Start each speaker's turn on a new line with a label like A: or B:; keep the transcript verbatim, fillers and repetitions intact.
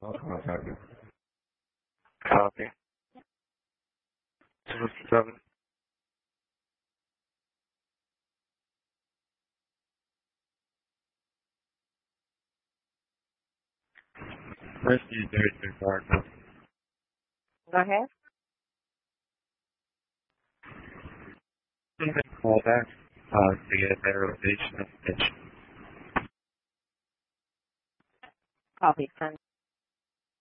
A: I'll contact you.
B: Copy. Two seven.
A: First, you do it to partner.
C: Go ahead.
A: Call back uh, to get a better location of pitch.
C: Copy. Send.